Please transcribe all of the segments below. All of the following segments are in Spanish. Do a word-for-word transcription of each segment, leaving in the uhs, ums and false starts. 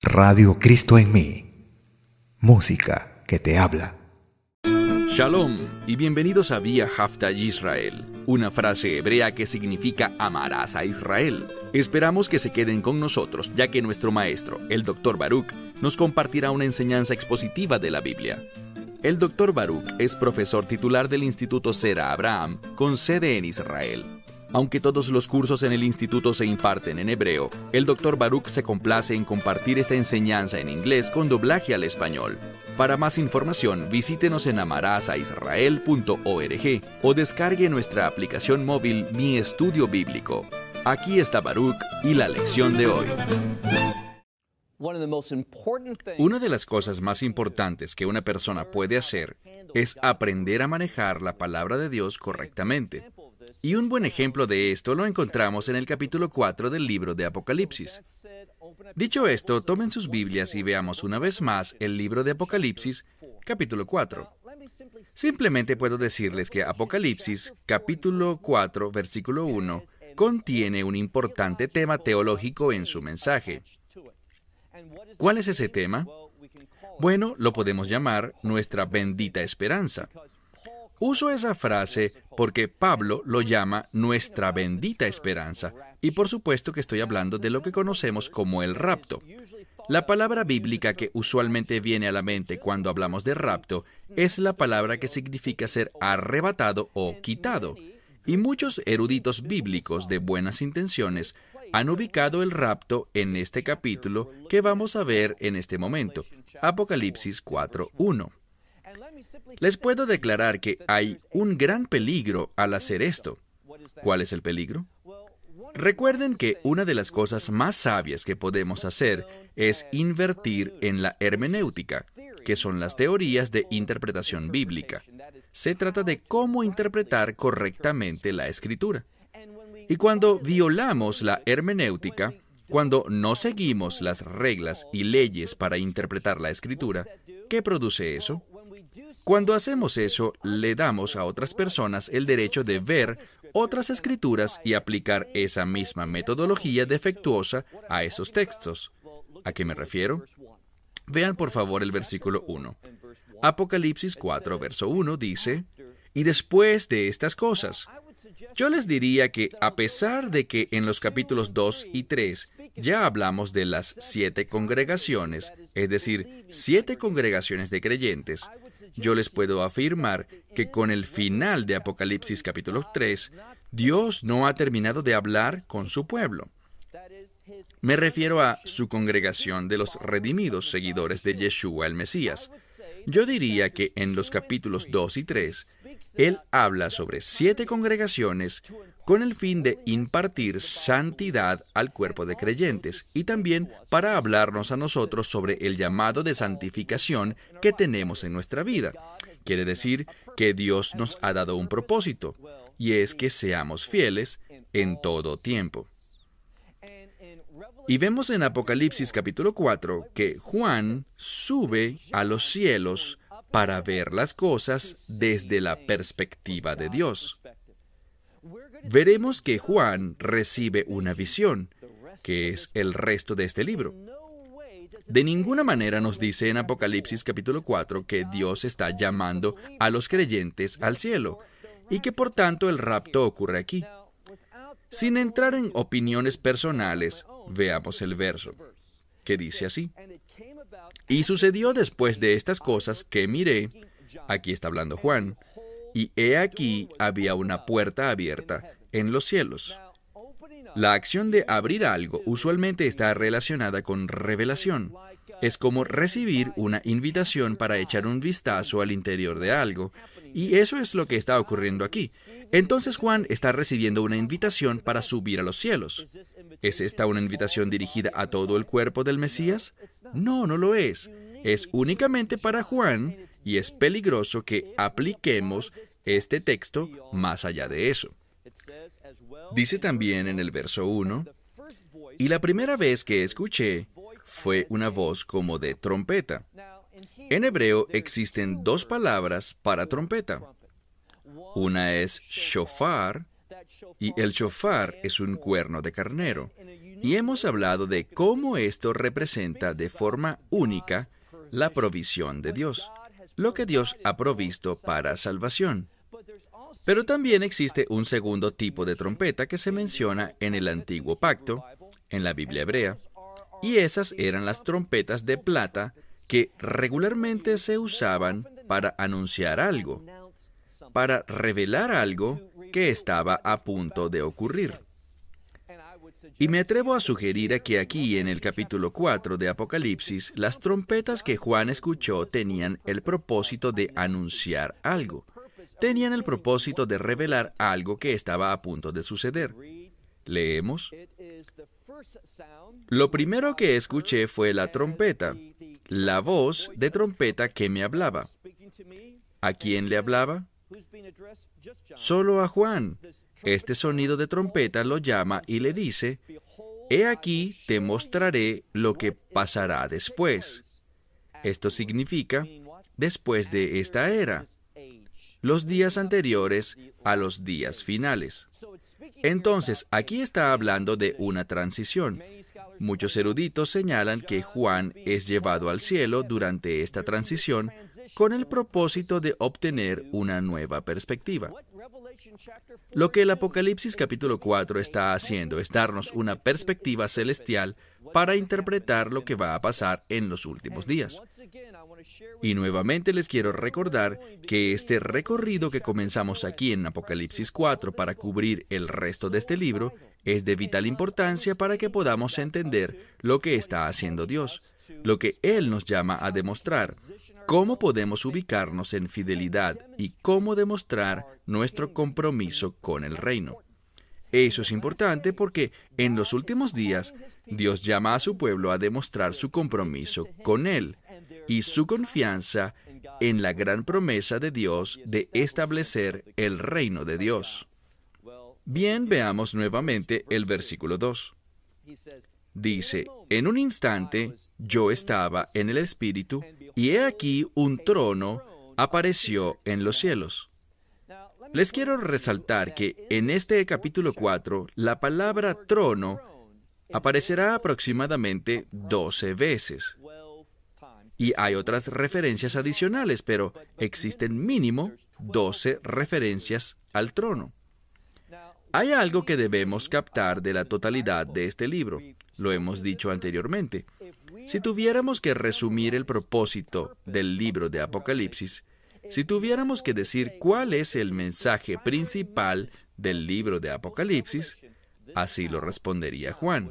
Radio Cristo en mí. Música que te habla. Shalom y bienvenidos a Vía Hafta Yisrael, una frase hebrea que significa amarás a Israel. Esperamos que se queden con nosotros, ya que nuestro maestro, el doctor Baruch, nos compartirá una enseñanza expositiva de la Biblia. El doctor Baruch es profesor titular del Instituto Sera Abraham, con sede en Israel. Aunque todos los cursos en el instituto se imparten en hebreo, el doctor Baruch se complace en compartir esta enseñanza en inglés con doblaje al español. Para más información, visítenos en amarasaisrael punto org o descargue nuestra aplicación móvil Mi Estudio Bíblico. Aquí está Baruch y la lección de hoy. Una de las cosas más importantes que una persona puede hacer es aprender a manejar la palabra de Dios correctamente. Y un buen ejemplo de esto lo encontramos en el capítulo cuatro del libro de Apocalipsis. Dicho esto, tomen sus Biblias y veamos una vez más el libro de Apocalipsis, capítulo cuatro. Simplemente puedo decirles que Apocalipsis, capítulo cuatro, versículo uno, contiene un importante tema teológico en su mensaje. ¿Cuál es ese tema? Bueno, lo podemos llamar nuestra bendita esperanza. Uso esa frase porque Pablo lo llama nuestra bendita esperanza, y por supuesto que estoy hablando de lo que conocemos como el rapto. La palabra bíblica que usualmente viene a la mente cuando hablamos de rapto es la palabra que significa ser arrebatado o quitado, y muchos eruditos bíblicos de buenas intenciones han ubicado el rapto en este capítulo que vamos a ver en este momento, Apocalipsis cuatro uno. Les puedo declarar que hay un gran peligro al hacer esto. ¿Cuál es el peligro? Recuerden que una de las cosas más sabias que podemos hacer es invertir en la hermenéutica, que son las teorías de interpretación bíblica. Se trata de cómo interpretar correctamente la Escritura. Y cuando violamos la hermenéutica, cuando no seguimos las reglas y leyes para interpretar la Escritura, ¿qué produce eso? Cuando hacemos eso, le damos a otras personas el derecho de ver otras escrituras y aplicar esa misma metodología defectuosa a esos textos. ¿A qué me refiero? Vean por favor el versículo uno. Apocalipsis cuatro, verso uno dice, «Y después de estas cosas». Yo les diría que a pesar de que en los capítulos dos y tres ya hablamos de las siete congregaciones, es decir, siete congregaciones de creyentes, yo les puedo afirmar que con el final de Apocalipsis capítulo tres, Dios no ha terminado de hablar con su pueblo. Me refiero a su congregación de los redimidos seguidores de Yeshua el Mesías. Yo diría que en los capítulos dos y tres, Él habla sobre siete congregaciones con el fin de impartir santidad al cuerpo de creyentes y también para hablarnos a nosotros sobre el llamado de santificación que tenemos en nuestra vida. Quiere decir que Dios nos ha dado un propósito, y es que seamos fieles en todo tiempo. Y vemos en Apocalipsis capítulo cuatro que Juan sube a los cielos para ver las cosas desde la perspectiva de Dios. Veremos que Juan recibe una visión, que es el resto de este libro. De ninguna manera nos dice en Apocalipsis capítulo cuatro que Dios está llamando a los creyentes al cielo, y que por tanto el rapto ocurre aquí. Sin entrar en opiniones personales, veamos el verso, que dice así. Y sucedió después de estas cosas que miré, aquí está hablando Juan, y he aquí había una puerta abierta en los cielos. La acción de abrir algo usualmente está relacionada con revelación. Es como recibir una invitación para echar un vistazo al interior de algo, y eso es lo que está ocurriendo aquí. Entonces Juan está recibiendo una invitación para subir a los cielos. ¿Es esta una invitación dirigida a todo el cuerpo del Mesías? No, no lo es. Es únicamente para Juan y es peligroso que apliquemos este texto más allá de eso. Dice también en el verso uno, «Y la primera vez que escuché fue una voz como de trompeta». En hebreo existen dos palabras para trompeta. Una es shofar, y el shofar es un cuerno de carnero. Y hemos hablado de cómo esto representa de forma única la provisión de Dios, lo que Dios ha provisto para salvación. Pero también existe un segundo tipo de trompeta que se menciona en el Antiguo Pacto, en la Biblia hebrea, y esas eran las trompetas de plata que regularmente se usaban para anunciar algo, para revelar algo que estaba a punto de ocurrir. Y me atrevo a sugerir que aquí en el capítulo cuatro de Apocalipsis, las trompetas que Juan escuchó tenían el propósito de anunciar algo. Tenían el propósito de revelar algo que estaba a punto de suceder. Leemos. Lo primero que escuché fue la trompeta, la voz de trompeta que me hablaba. ¿A quién le hablaba? Solo a Juan. Este sonido de trompeta lo llama y le dice, «He aquí te mostraré lo que pasará después». Esto significa, después de esta era, los días anteriores a los días finales. Entonces, aquí está hablando de una transición. Muchos eruditos señalan que Juan es llevado al cielo durante esta transición con el propósito de obtener una nueva perspectiva. Lo que el Apocalipsis capítulo cuatro está haciendo es darnos una perspectiva celestial para interpretar lo que va a pasar en los últimos días. Y nuevamente les quiero recordar que este recorrido que comenzamos aquí en Apocalipsis cuatro para cubrir el resto de este libro es de vital importancia para que podamos entender lo que está haciendo Dios, lo que Él nos llama a demostrar, cómo podemos ubicarnos en fidelidad y cómo demostrar nuestro compromiso con el reino. Eso es importante porque en los últimos días Dios llama a su pueblo a demostrar su compromiso con Él y su confianza en la gran promesa de Dios de establecer el reino de Dios. Bien, veamos nuevamente el versículo dos. Dice, en un instante yo estaba en el Espíritu, y he aquí un trono apareció en los cielos. Les quiero resaltar que en este capítulo cuatro, la palabra trono aparecerá aproximadamente doce veces. Y hay otras referencias adicionales, pero existen mínimo doce referencias al trono. Hay algo que debemos captar de la totalidad de este libro. Lo hemos dicho anteriormente. Si tuviéramos que resumir el propósito del libro de Apocalipsis, si tuviéramos que decir cuál es el mensaje principal del libro de Apocalipsis, así lo respondería Juan.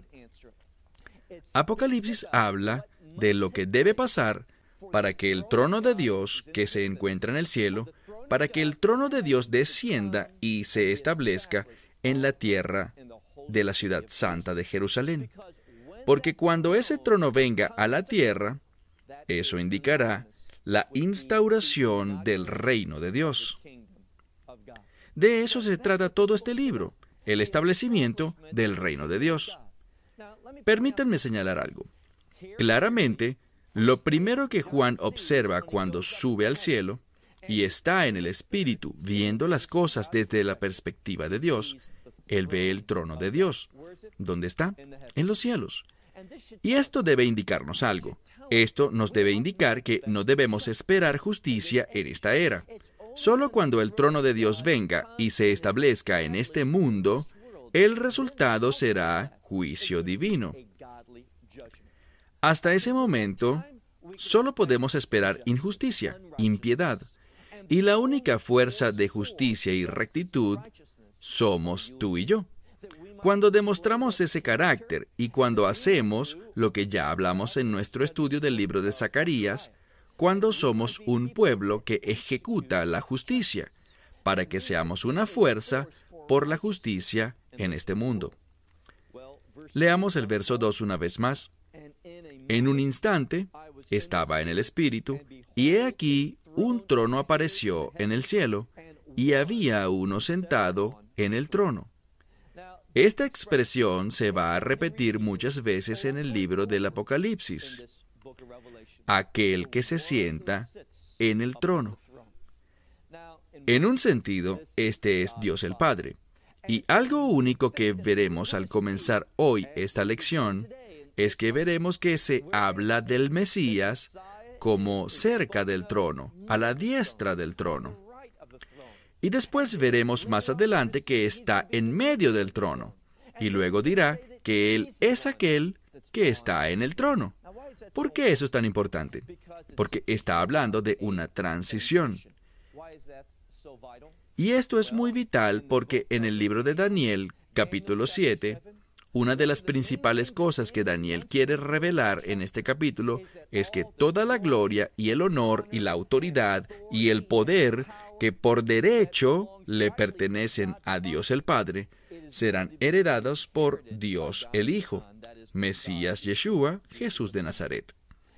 Apocalipsis habla de lo que debe pasar para que el trono de Dios, que se encuentra en el cielo, para que el trono de Dios descienda y se establezca en la tierra de la ciudad santa de Jerusalén. Porque cuando ese trono venga a la tierra, eso indicará la instauración del reino de Dios. De eso se trata todo este libro, el establecimiento del reino de Dios. Permítanme señalar algo. Claramente, lo primero que Juan observa cuando sube al cielo y está en el Espíritu viendo las cosas desde la perspectiva de Dios, él ve el trono de Dios. ¿Dónde está? En los cielos. Y esto debe indicarnos algo. Esto nos debe indicar que no debemos esperar justicia en esta era. Solo cuando el trono de Dios venga y se establezca en este mundo, el resultado será juicio divino. Hasta ese momento, solo podemos esperar injusticia, impiedad. Y la única fuerza de justicia y rectitud somos tú y yo. Cuando demostramos ese carácter y cuando hacemos lo que ya hablamos en nuestro estudio del libro de Zacarías, cuando somos un pueblo que ejecuta la justicia, para que seamos una fuerza por la justicia en este mundo. Leamos el verso dos una vez más. En un instante estaba en el Espíritu, y he aquí un trono apareció en el cielo, y había uno sentado en el trono. Esta expresión se va a repetir muchas veces en el libro del Apocalipsis. Aquel que se sienta en el trono. En un sentido, este es Dios el Padre. Y algo único que veremos al comenzar hoy esta lección es que veremos que se habla del Mesías como cerca del trono, a la diestra del trono. Y después veremos más adelante que está en medio del trono. Y luego dirá que Él es aquel que está en el trono. ¿Por qué eso es tan importante? Porque está hablando de una transición. Y esto es muy vital porque en el libro de Daniel, capítulo siete, una de las principales cosas que Daniel quiere revelar en este capítulo es que toda la gloria y el honor y la autoridad y el poder que por derecho le pertenecen a Dios el Padre serán heredados por Dios el Hijo, Mesías Yeshua, Jesús de Nazaret.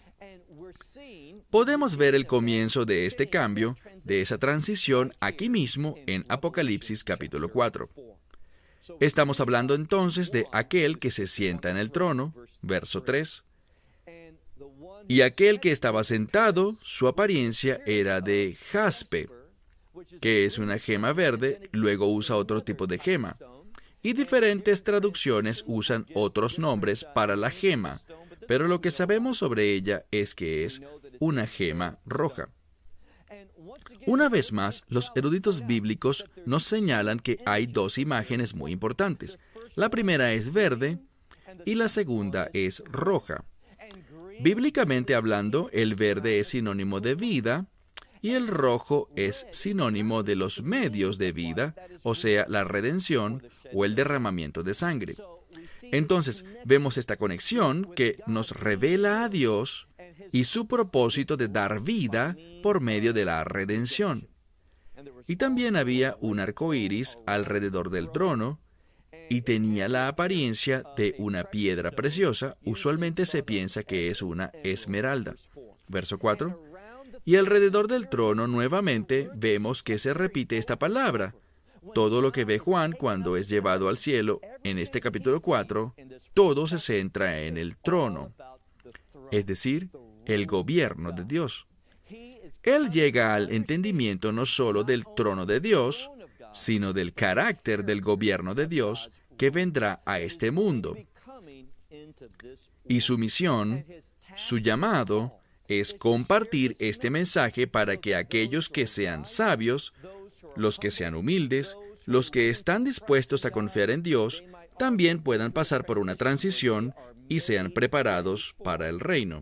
Podemos ver el comienzo de este cambio, de esa transición, aquí mismo en Apocalipsis capítulo cuatro. Estamos hablando entonces de aquel que se sienta en el trono, verso tres. Y aquel que estaba sentado, su apariencia era de jaspe, que es una gema verde, luego usa otro tipo de gema. Y diferentes traducciones usan otros nombres para la gema, pero lo que sabemos sobre ella es que es una gema roja. Una vez más, los eruditos bíblicos nos señalan que hay dos imágenes muy importantes. La primera es verde y la segunda es roja. Bíblicamente hablando, el verde es sinónimo de vida y el rojo es sinónimo de los medios de vida, o sea, la redención o el derramamiento de sangre. Entonces, vemos esta conexión que nos revela a Dios y su propósito de dar vida por medio de la redención. Y también había un arco iris alrededor del trono y tenía la apariencia de una piedra preciosa. Usualmente se piensa que es una esmeralda. Verso cuatro. Y alrededor del trono nuevamente vemos que se repite esta palabra. Todo lo que ve Juan cuando es llevado al cielo en este capítulo cuatro, todo se centra en el trono, es decir, el gobierno de Dios. Él llega al entendimiento no solo del trono de Dios, sino del carácter del gobierno de Dios que vendrá a este mundo. Y su misión, su llamado, es compartir este mensaje para que aquellos que sean sabios, los que sean humildes, los que están dispuestos a confiar en Dios, también puedan pasar por una transición y sean preparados para el reino.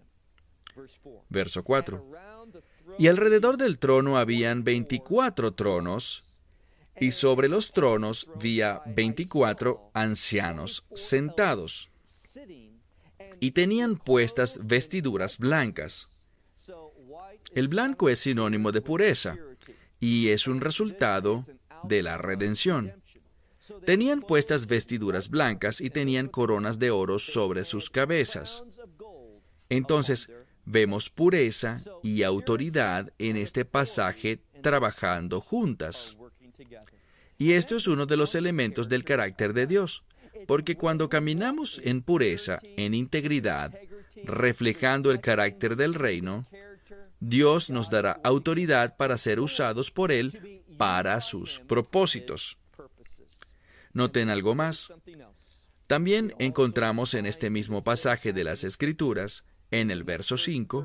Verso cuatro. Y alrededor del trono habían veinticuatro tronos, y sobre los tronos había veinticuatro ancianos sentados, y tenían puestas vestiduras blancas. El blanco es sinónimo de pureza, y es un resultado de la redención. Tenían puestas vestiduras blancas y tenían coronas de oro sobre sus cabezas. Entonces, vemos pureza y autoridad en este pasaje trabajando juntas. Y esto es uno de los elementos del carácter de Dios, porque cuando caminamos en pureza, en integridad, reflejando el carácter del reino, Dios nos dará autoridad para ser usados por Él para sus propósitos. Noten algo más. También encontramos en este mismo pasaje de las Escrituras, en el verso cinco,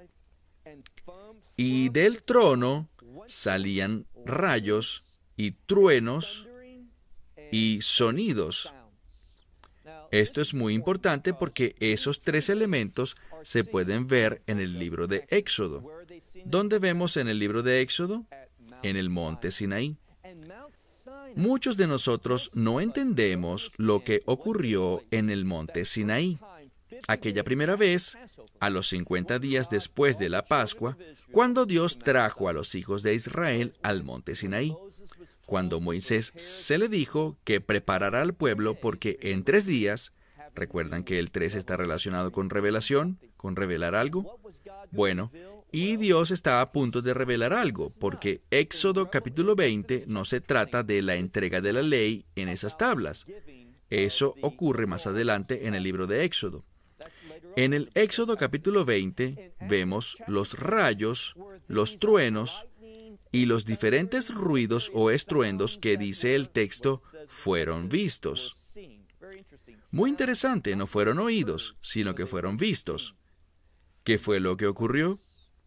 y del trono salían rayos y truenos y sonidos. Esto es muy importante porque esos tres elementos se pueden ver en el libro de Éxodo. ¿Dónde vemos en el libro de Éxodo? En el monte Sinaí. Muchos de nosotros no entendemos lo que ocurrió en el monte Sinaí. Aquella primera vez, a los cincuenta días después de la Pascua, cuando Dios trajo a los hijos de Israel al monte Sinaí. Cuando Moisés se le dijo que preparara al pueblo porque en tres días, ¿recuerdan que el tres está relacionado con revelación, con revelar algo? Bueno, y Dios está a punto de revelar algo, porque Éxodo capítulo veinte no se trata de la entrega de la ley en esas tablas. Eso ocurre más adelante en el libro de Éxodo. En el Éxodo capítulo veinte vemos los rayos, los truenos y los diferentes ruidos o estruendos que dice el texto fueron vistos. Muy interesante, no fueron oídos, sino que fueron vistos. ¿Qué fue lo que ocurrió?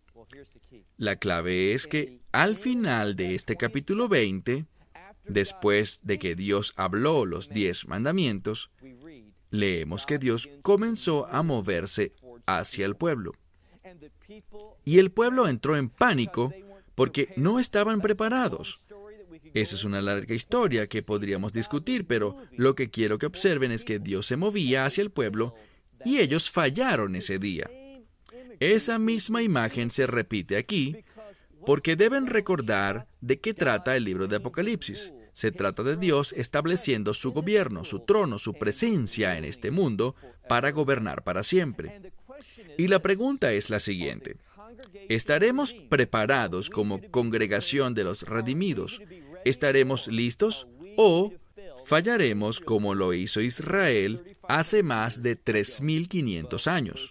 La clave es que al final de este capítulo veinte, después de que Dios habló los diez mandamientos, leemos que Dios comenzó a moverse hacia el pueblo. Y el pueblo entró en pánico porque no estaban preparados. Esa es una larga historia que podríamos discutir, pero lo que quiero que observen es que Dios se movía hacia el pueblo y ellos fallaron ese día. Esa misma imagen se repite aquí porque deben recordar de qué trata el libro de Apocalipsis. Se trata de Dios estableciendo su gobierno, su trono, su presencia en este mundo para gobernar para siempre. Y la pregunta es la siguiente: ¿estaremos preparados como congregación de los redimidos? ¿Estaremos listos o fallaremos como lo hizo Israel hace más de tres mil quinientos años?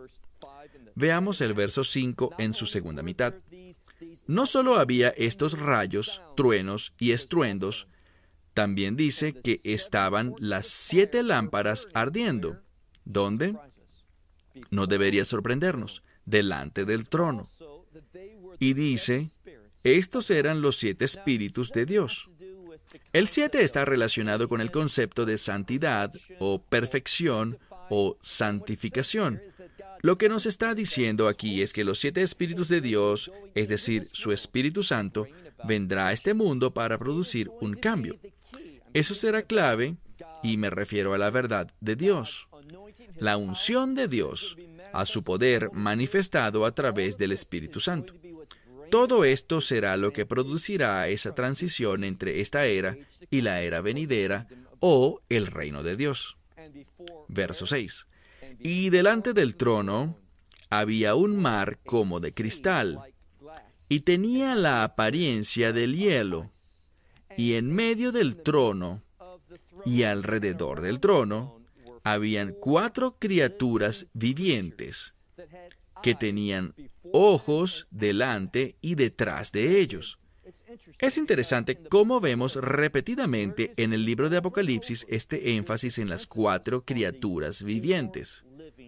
Veamos el verso cinco en su segunda mitad. No solo había estos rayos, truenos y estruendos, también dice que estaban las siete lámparas ardiendo. ¿Dónde? No debería sorprendernos, delante del trono. Y dice, estos eran los siete espíritus de Dios. El siete está relacionado con el concepto de santidad o perfección o santificación. Lo que nos está diciendo aquí es que los siete espíritus de Dios, es decir, su Espíritu Santo, vendrá a este mundo para producir un cambio. Eso será clave, y me refiero a la verdad de Dios, la unción de Dios, a su poder manifestado a través del Espíritu Santo. Todo esto será lo que producirá esa transición entre esta era y la era venidera o el reino de Dios. Verso seis. Y delante del trono había un mar como de cristal, y tenía la apariencia del hielo, y en medio del trono y alrededor del trono habían cuatro criaturas vivientes que tenían ojos delante y detrás de ellos. Es interesante cómo vemos repetidamente en el libro de Apocalipsis este énfasis en las cuatro criaturas vivientes.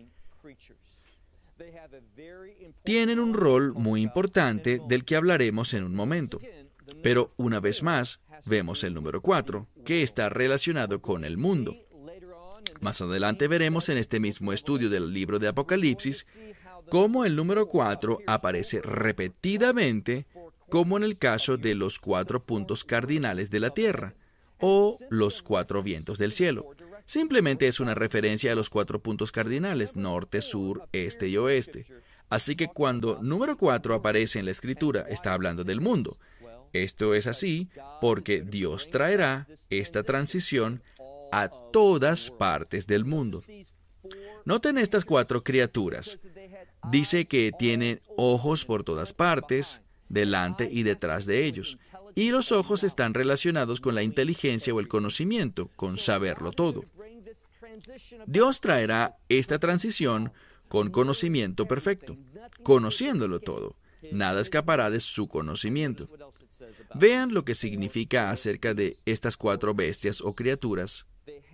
Tienen un rol muy importante del que hablaremos en un momento. Pero una vez más, vemos el número cuatro, que está relacionado con el mundo. Más adelante veremos en este mismo estudio del libro de Apocalipsis cómo el número cuatro aparece repetidamente, como en el caso de los cuatro puntos cardinales de la tierra, o los cuatro vientos del cielo. Simplemente es una referencia a los cuatro puntos cardinales, norte, sur, este y oeste. Así que cuando número cuatro aparece en la Escritura, está hablando del mundo. Esto es así porque Dios traerá esta transición a todas partes del mundo. Noten estas cuatro criaturas. Dice que tienen ojos por todas partes, delante y detrás de ellos. Y los ojos están relacionados con la inteligencia o el conocimiento, con saberlo todo. Dios traerá esta transición con conocimiento perfecto, conociéndolo todo. Nada escapará de su conocimiento. Vean lo que significa acerca de estas cuatro bestias o criaturas.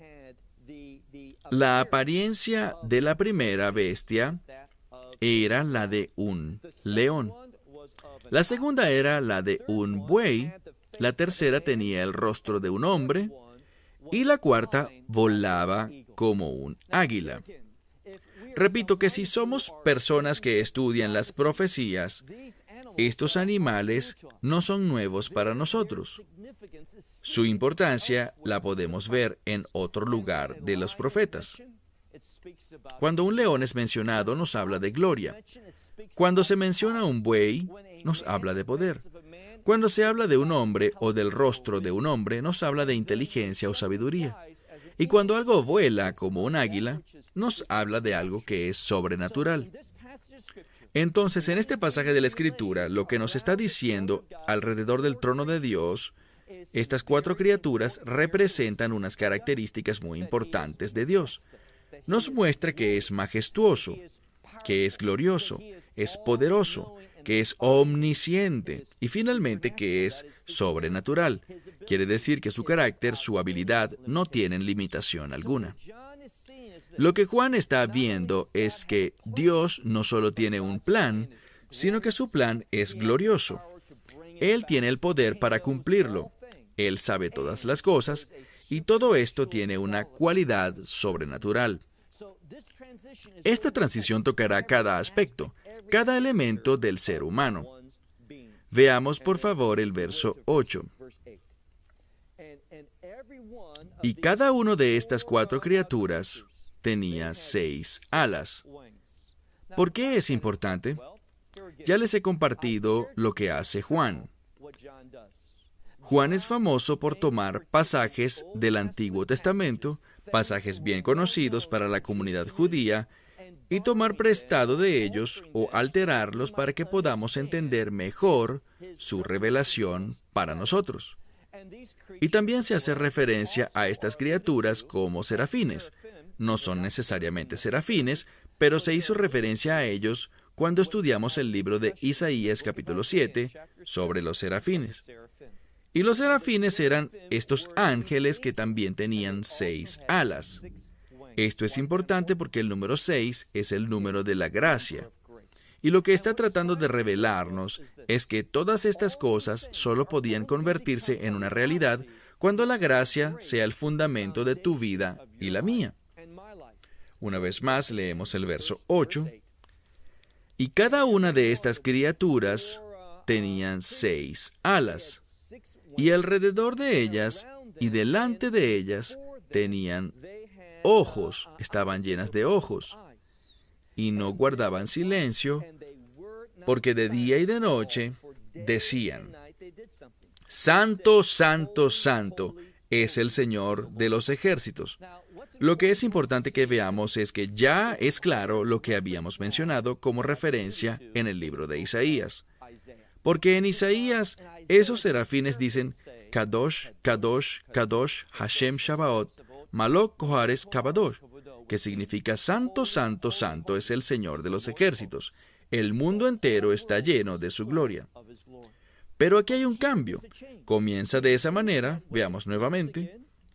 La apariencia de la primera bestia era la de un león. La segunda era la de un buey. La tercera tenía el rostro de un hombre. Y la cuarta volaba como un águila. Repito que si somos personas que estudian las profecías, estos animales no son nuevos para nosotros. Su importancia la podemos ver en otro lugar de los profetas. Cuando un león es mencionado, nos habla de gloria. Cuando se menciona un buey, nos habla de poder. Cuando se habla de un hombre o del rostro de un hombre, nos habla de inteligencia o sabiduría. Y cuando algo vuela como un águila, nos habla de algo que es sobrenatural. Entonces, en este pasaje de la Escritura, lo que nos está diciendo alrededor del trono de Dios, estas cuatro criaturas representan unas características muy importantes de Dios. Nos muestra que es majestuoso, que es glorioso, es poderoso, que es omnisciente y finalmente que es sobrenatural. Quiere decir que su carácter, su habilidad, no tienen limitación alguna. Lo que Juan está viendo es que Dios no solo tiene un plan, sino que su plan es glorioso. Él tiene el poder para cumplirlo. Él sabe todas las cosas y todo esto tiene una cualidad sobrenatural. Esta transición tocará cada aspecto, cada elemento del ser humano. Veamos por favor el verso ocho. Y cada uno de estas cuatro criaturas tenía seis alas. ¿Por qué es importante? Ya les he compartido lo que hace Juan. Juan es famoso por tomar pasajes del Antiguo Testamento, pasajes bien conocidos para la comunidad judía, y tomar prestado de ellos o alterarlos para que podamos entender mejor su revelación para nosotros. Y también se hace referencia a estas criaturas como serafines. No son necesariamente serafines, pero se hizo referencia a ellos cuando estudiamos el libro de Isaías capítulo siete sobre los serafines. Y los serafines eran estos ángeles que también tenían seis alas. Esto es importante porque el número seis es el número de la gracia. Y lo que está tratando de revelarnos es que todas estas cosas solo podían convertirse en una realidad cuando la gracia sea el fundamento de tu vida y la mía. Una vez más, leemos el verso ocho. Y cada una de estas criaturas tenían seis alas, y alrededor de ellas y delante de ellas tenían ojos, estaban llenas de ojos, y no guardaban silencio, porque de día y de noche decían: Santo, santo, santo es el Señor de los ejércitos. Lo que es importante que veamos es que ya es claro lo que habíamos mencionado como referencia en el libro de Isaías. Porque en Isaías, esos serafines dicen: Kadosh, Kadosh, Kadosh, Hashem Shabaot, Malok Kohares Kabadosh, que significa Santo, Santo, Santo es el Señor de los ejércitos. El mundo entero está lleno de su gloria. Pero aquí hay un cambio. Comienza de esa manera, veamos nuevamente.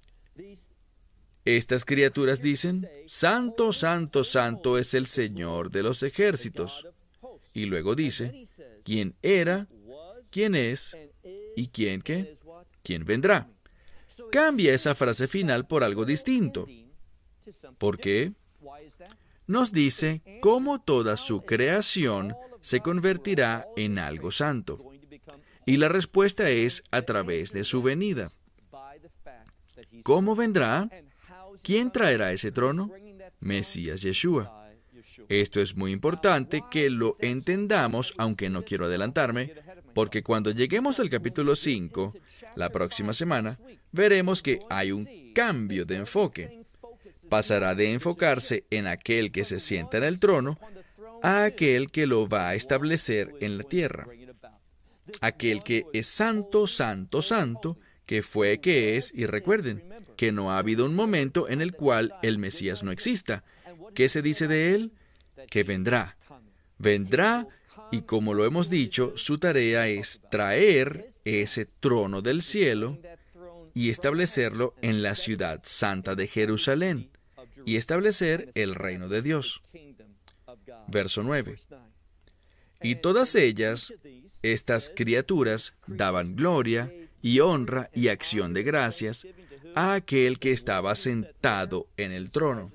Estas criaturas dicen: Santo, Santo, Santo es el Señor de los ejércitos. Y luego dice: ¿Quién era, quién es y quién qué? ¿Quién vendrá? Cambia esa frase final por algo distinto. ¿Por qué? Nos dice cómo toda su creación se convertirá en algo santo. Y la respuesta es a través de su venida. ¿Cómo vendrá? ¿Quién traerá ese trono? Mesías Yeshua. Esto es muy importante que lo entendamos, aunque no quiero adelantarme, porque cuando lleguemos al capítulo cinco, la próxima semana, veremos que hay un cambio de enfoque. Pasará de enfocarse en aquel que se sienta en el trono a aquel que lo va a establecer en la tierra. Aquel que es santo, santo, santo, que fue, que es, y recuerden que no ha habido un momento en el cual el Mesías no exista. ¿Qué se dice de él? Que vendrá. Vendrá, y como lo hemos dicho, su tarea es traer ese trono del cielo y establecerlo en la ciudad santa de Jerusalén y establecer el reino de Dios. Verso nueve. Y todas ellas, estas criaturas, daban gloria y honra y acción de gracias a aquel que estaba sentado en el trono.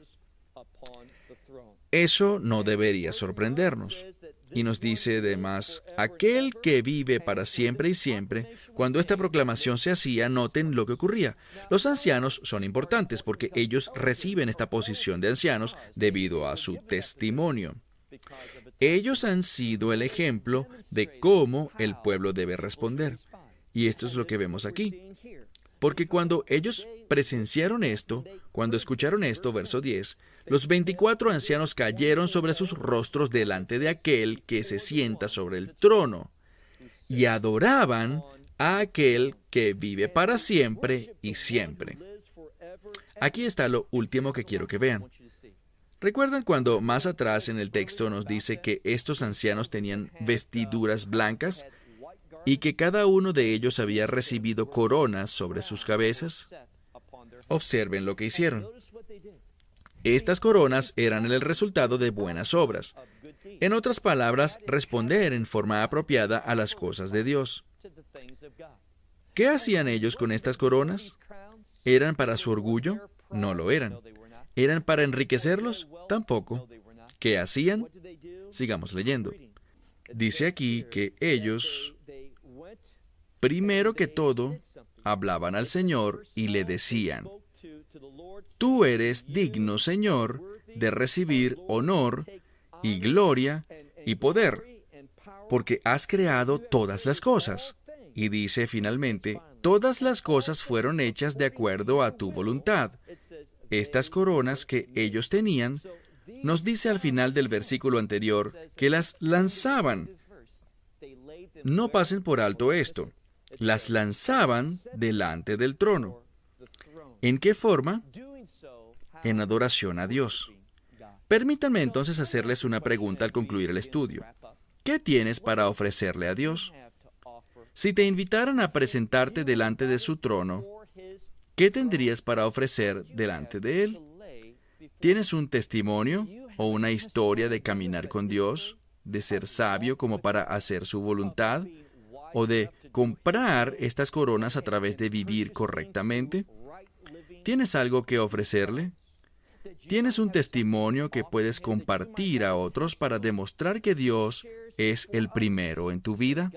Eso no debería sorprendernos. Y nos dice además, aquel que vive para siempre y siempre. Cuando esta proclamación se hacía, noten lo que ocurría. Los ancianos son importantes porque ellos reciben esta posición de ancianos debido a su testimonio. Ellos han sido el ejemplo de cómo el pueblo debe responder. Y esto es lo que vemos aquí. Porque cuando ellos presenciaron esto, cuando escucharon esto, verso diez, los veinticuatro ancianos cayeron sobre sus rostros delante de aquel que se sienta sobre el trono y adoraban a aquel que vive para siempre y siempre. Aquí está lo último que quiero que vean. ¿Recuerdan cuando más atrás en el texto nos dice que estos ancianos tenían vestiduras blancas y que cada uno de ellos había recibido coronas sobre sus cabezas? Observen lo que hicieron. Estas coronas eran el resultado de buenas obras. En otras palabras, responder en forma apropiada a las cosas de Dios. ¿Qué hacían ellos con estas coronas? ¿Eran para su orgullo? No lo eran. ¿Eran para enriquecerlos? Tampoco. ¿Qué hacían? Sigamos leyendo. Dice aquí que ellos, primero que todo, hablaban al Señor y le decían: Tú eres digno, Señor, de recibir honor y gloria y poder, porque has creado todas las cosas. Y dice finalmente, todas las cosas fueron hechas de acuerdo a tu voluntad. Estas coronas que ellos tenían, nos dice al final del versículo anterior, que las lanzaban. No pasen por alto esto. Las lanzaban delante del trono. ¿En qué forma? En adoración a Dios. Permítanme entonces hacerles una pregunta al concluir el estudio. ¿Qué tienes para ofrecerle a Dios? Si te invitaran a presentarte delante de su trono, ¿qué tendrías para ofrecer delante de Él? ¿Tienes un testimonio o una historia de caminar con Dios, de ser sabio como para hacer su voluntad, o de comprar estas coronas a través de vivir correctamente? ¿Tienes algo que ofrecerle? ¿Tienes un testimonio que puedes compartir a otros para demostrar que Dios es el primero en tu vida?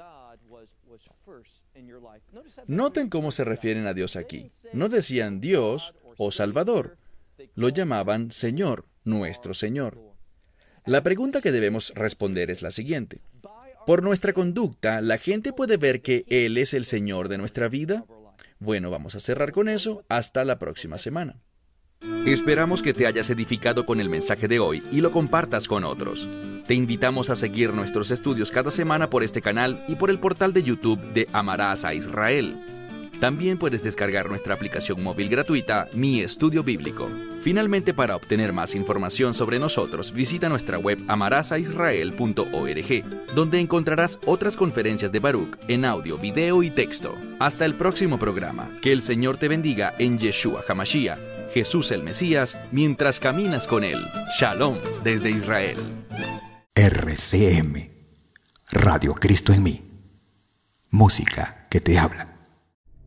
Noten cómo se refieren a Dios aquí. No decían Dios o Salvador. Lo llamaban Señor, nuestro Señor. La pregunta que debemos responder es la siguiente. ¿Por nuestra conducta, la gente puede ver que Él es el Señor de nuestra vida? Bueno, vamos a cerrar con eso. Hasta la próxima semana. Esperamos que te hayas edificado con el mensaje de hoy y lo compartas con otros. Te invitamos a seguir nuestros estudios cada semana por este canal y por el portal de YouTube de Amarás a Israel. También puedes descargar nuestra aplicación móvil gratuita, Mi Estudio Bíblico. Finalmente, para obtener más información sobre nosotros, visita nuestra web amarás a israel punto org, donde encontrarás otras conferencias de Baruch en audio, video y texto. Hasta el próximo programa. Que el Señor te bendiga en Yeshua HaMashiach, Jesús el Mesías, mientras caminas con Él. Shalom desde Israel. R C M, Radio Cristo en mí. Música que te habla.